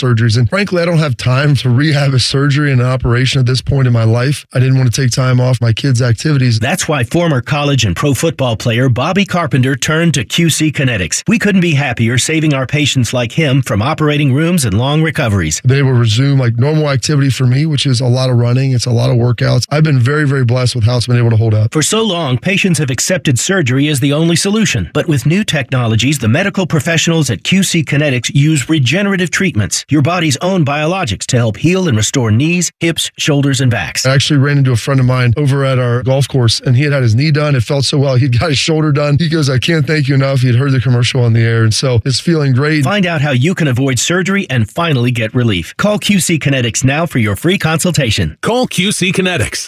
surgeries. And frankly, I don't have time to rehab a surgery and an operation at this point in my life. I didn't want to take time off my kids' activities. That's why former college and pro football player Bobby Carpenter turned to QC Kinetics. We couldn't be happier saving our patients like him from operating rooms and long recoveries. They will resume like normal activity for me, which is a lot of running. It's a lot of workouts. I've been very, very blessed with how it's been able to hold up. For so long, patients have accepted surgery as the only solution. But with new technologies, the medical professionals at QC Kinetics use regenerative treatments, your body's own biologics, to help heal and restore knees, hips, shoulders, and backs. I actually ran into a friend of mine over at our golf course, and he had his knee done. It felt so well. He'd got his shoulder done. He goes, I can't thank you enough. He had heard the commercial on the air, and so it's feeling great. Find out how you can avoid surgery and finally get relief. Call QC Kinetics now for your free consultation. Call QC Kinetics,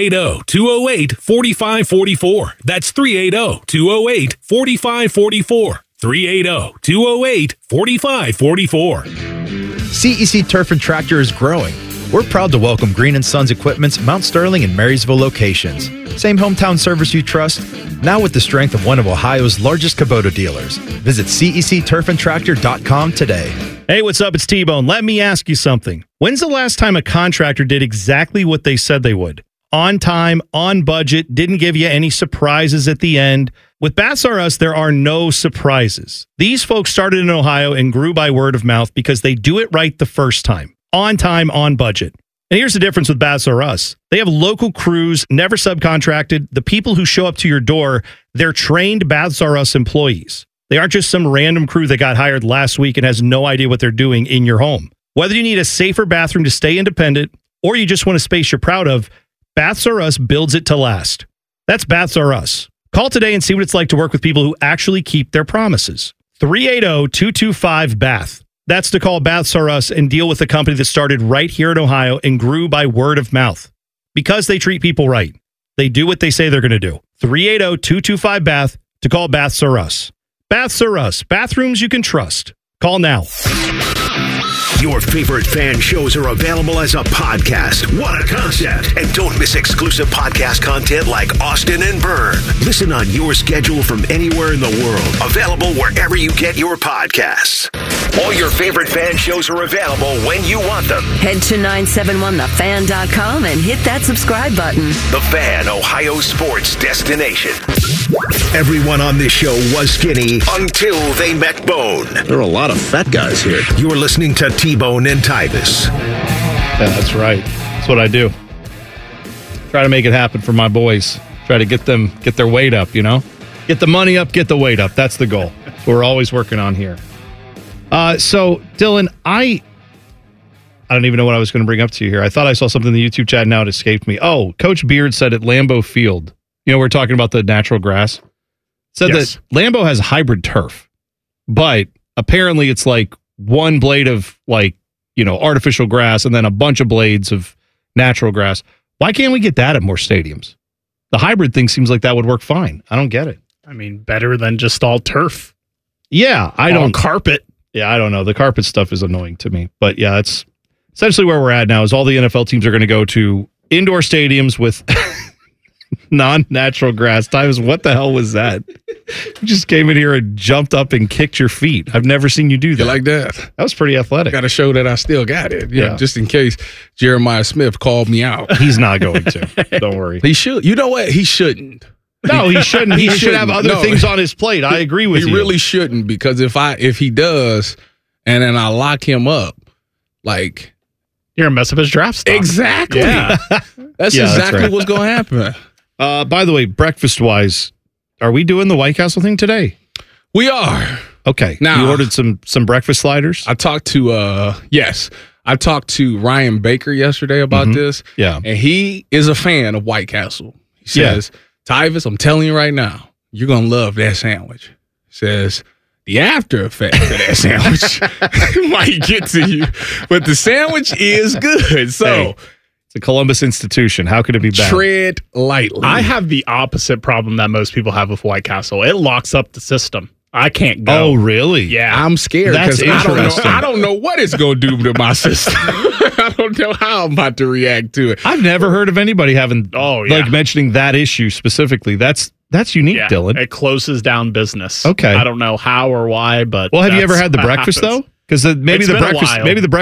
380-208-4544. That's 380-208-4544. 380-208-4544. CEC Turf and Tractor is growing. We're proud to welcome Green & Sons Equipment's Mount Sterling and Marysville locations. Same hometown service you trust, now with the strength of one of Ohio's largest Kubota dealers. Visit CECTurfandTractor.com today. Hey, what's up? It's T-Bone. Let me ask you something. When's the last time a contractor did exactly what they said they would? On time, on budget, didn't give you any surprises at the end. With Baths R Us, there are no surprises. These folks started in Ohio and grew by word of mouth because they do it right the first time. On time, on budget. And here's the difference with Baths R Us. They have local crews, never subcontracted. The people who show up to your door, they're trained Baths R Us employees. They aren't just some random crew that got hired last week and has no idea what they're doing in your home. Whether you need a safer bathroom to stay independent or you just want a space you're proud of, Baths R Us builds it to last. That's Baths R Us. Call today and see what it's like to work with people who actually keep their promises. 380-225-BATH. That's to call Baths R Us and deal with a company that started right here in Ohio and grew by word of mouth. Because they treat people right. They do what they say they're going to do. 380-225-BATH to call Baths R Us. Baths R Us. Bathrooms you can trust. Call now. Your favorite fan shows are available as a podcast. What a concept. And don't miss exclusive podcast content like Austin and Byrne. Listen on your schedule from anywhere in the world. Available wherever you get your podcasts. All your favorite fan shows are available when you want them. Head to 971thefan.com and hit that subscribe button. The Fan, Ohio sports destination. Everyone on this show was skinny until they met Bone. There are a lot of fat guys here. You're listening to T-Bone and Tyvis. Yeah, that's right. That's what I do. Try to make it happen for my boys. Try to get their weight up, you know? Get the money up, get the weight up. That's the goal. We're always working on here. So, Dylan, I don't even know what I was going to bring up to you here. I thought I saw something in the YouTube chat, now it escaped me. Oh, Coach Beard said at Lambeau Field, you know, we're talking about the natural grass, said that Lambeau has hybrid turf, but apparently it's like one blade of like, you know, artificial grass and then a bunch of blades of natural grass. Why can't we get that at more stadiums? The hybrid thing seems like that would work fine. I don't get it. I mean, better than just all turf. Yeah, all carpet. Yeah, I don't know. The carpet stuff is annoying to me. But yeah, that's essentially where we're at now is all the NFL teams are going to go to indoor stadiums with non-natural grass. Tyvis, what the hell was that? You just came in here and jumped up and kicked your feet. I've never seen you do that. You like that? That was pretty athletic. Got to show that I still got it. Yeah, just in case Jeremiah Smith called me out. He's not going to. Don't worry. He should. You know what? He shouldn't. No, he shouldn't. He should have other things on his plate. I agree with you. He really shouldn't, because if he does, and then I lock him up, like, you're gonna mess up his draft stock. Exactly. Yeah. That's exactly right. What's gonna happen. By the way, breakfast wise, are we doing the White Castle thing today? We are. Okay. Now you ordered some breakfast sliders. I talked to I talked to Ryan Baker yesterday about this. Yeah, and he is a fan of White Castle. He says, Tyvis, I'm telling you right now, you're going to love that sandwich. Says, the after effect of that sandwich might get to you, but the sandwich is good. So, hey, it's a Columbus institution. How could it be bad? Tread lightly. I have the opposite problem that most people have with White Castle. It locks up the system. I can't go. Oh, really? Yeah. I'm scared. That's interesting. I don't know what it's going to do to my system. I don't know how I'm about to react to it. I've never heard of anybody having, like, mentioning that issue specifically. That's unique, Dylan. It closes down business. Okay. I don't know how or why, but well, have you ever had the breakfast though? Because maybe the breakfast